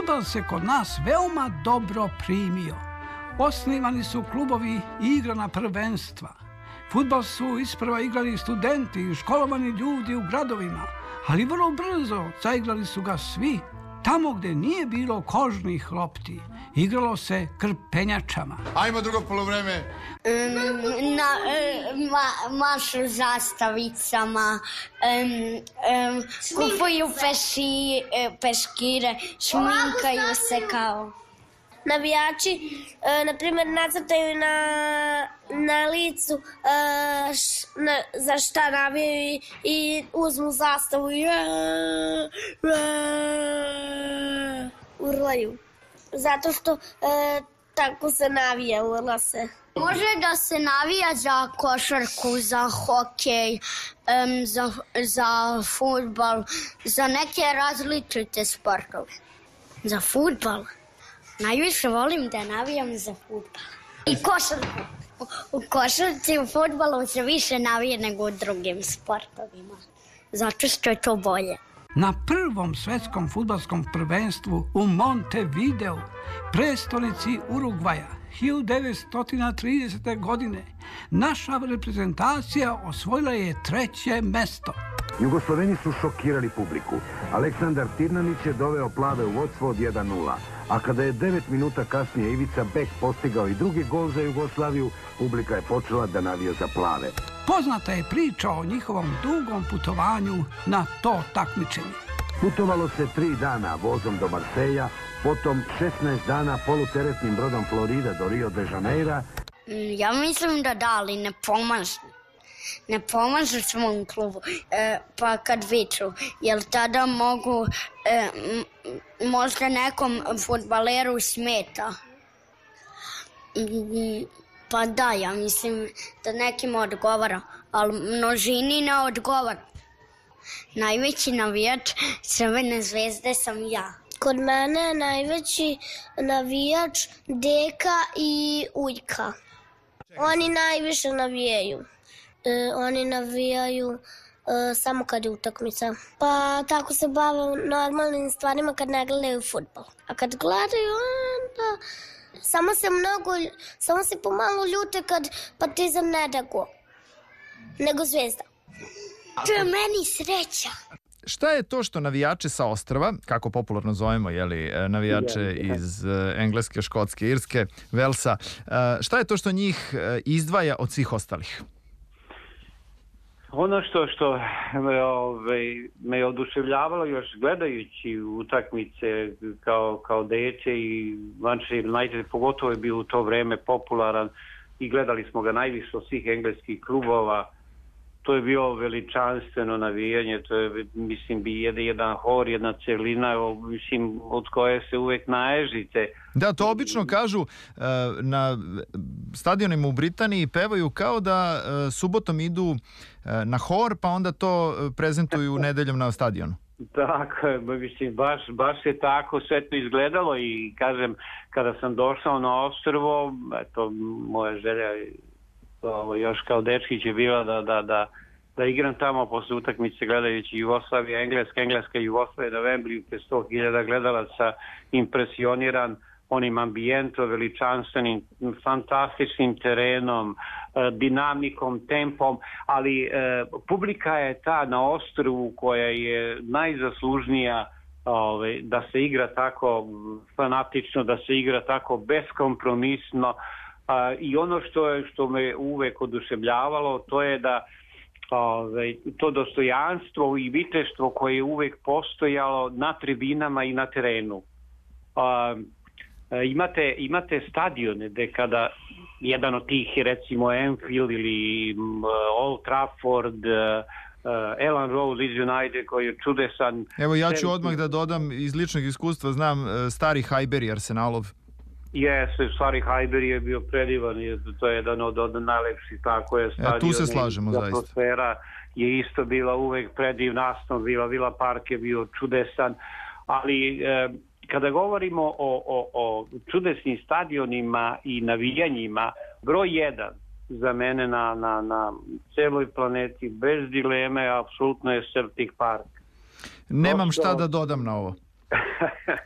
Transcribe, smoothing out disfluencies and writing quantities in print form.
fudbal se kod nas veoma dobro primio. Osnivani su klubovi i igrana prvenstva. Fudbal su isprva igrali studenti i školovani ljudi u gradovima, ali vrlo brzo zaigrali su ga svi. Tamo gdje nije bilo kožnih lopti, igralo se krpenjačama. Ajmo drugo polovreme. Mašu zastavicama, kupuju peškire, šminkaju se kao. Navijači, na primjer, nacrtaju na licu za šta navijaju i uzmu zastavu i urlaju. Zato što tako se navija, urla se. Može da se navija za košarku, za hokej, za fudbal, za neke različite sportove. Za fudbal. Najviše volim da navijam za fudbal. I košarku. U košarci i u fudbalu se više navije nego u drugim sportovima. Zato što je to bolje. Na prvom svetskom fudbalskom prvenstvu u Montevideu, prestonici Urugvaja, 1930. godine, naša reprezentacija osvojila je 3. mesto. Jugosloveni su šokirali publiku. Aleksandar Tirnanić je doveo plave u vodstvo od 1:0. A kada je 9 minuta kasnije Ivica Bek postigao i drugi gol za Jugoslaviju, publika je počela da navija za plave. Poznata je priča o njihovom dugom putovanju na to takmičenje. Putovalo se 3 dana vozom do Marseja, potom 16 dana poluteretnim brodom Florida do Rio de Janeira. Ja mislim da ali ne pomaže. Ne pomaže svom klubu, pa kad viču, jer tada mogu, možda nekom fudbaleru smeta. Pa da, ja mislim da nekim odgovara, ali množini ne odgovara. Najveći navijač Crvene zvezde sam ja. Kod mene je najveći navijač Deka i Ujka. Oni najviše navijaju. Oni navijaju samo kad je utakmica. Pa tako se bave normalnim stvarima kad ne gledaju fudbal. A kad gledaju, onda samo se pomalo ljute kad Partizan ne da gol. Nego Zvezda. To je meni sreća. Šta je to što navijače sa ostrva, kako popularno zovemo, navijače iz Engleske, Škotske, Irske, Velsa, šta je to što njih izdvaja od svih ostalih? Ono što me oduševljavalo još gledajući utakmice kao dete i Manchester United pogotovo je bio u to vreme popularan i gledali smo ga najviše od svih engleskih klubova. To je bilo veličanstveno navijanje, to je, mislim, bi jedan hor, jedna celina, mislim, od koje se uvek naježite. Da, to obično kažu na stadionima u Britaniji, pevaju kao da subotom idu na hor, pa onda to prezentuju nedeljom na stadionu. Tako je, mislim, baš je tako sve to izgledalo i kažem, kada sam došao na ostrvo, eto, moja želja još kao dečkić je bila da igram tamo posle utakmice gledajući Jugoslavija, Engleska Jugoslavija na Wembley pre 100.000 gledalaca, impresioniran onim ambijentom, veličanstvenim, fantastičnim terenom, dinamikom, tempom, ali publika je ta na ostrvu koja je najzaslužnija da se igra tako fanatično, da se igra tako beskompromisno. I ono što me uvek oduševljavalo, to je da to dostojanstvo i viteštvo koje je uvek postojalo na tribinama i na terenu. Imate stadione gde kada jedan od tih, recimo Anfield ili Old Trafford, Elland Road, Leeds United koji je čudesan. Evo ja ću odmah da dodam iz ličnog iskustva, znam stari Highbury Arsenalov. Jeste, stari Highbury je bio predivan, to je jedan od najlepših, tako je stadion. Tu se slažemo zaista. Atmosfera je isto bila uvek predivna, Aston Villa Park je bio čudesan, ali kada govorimo o čudesnim stadionima i navijanjima, broj 1 za mene na celoj planeti, bez dileme, apsolutno je Celtic Park. Nemam šta da dodam na ovo.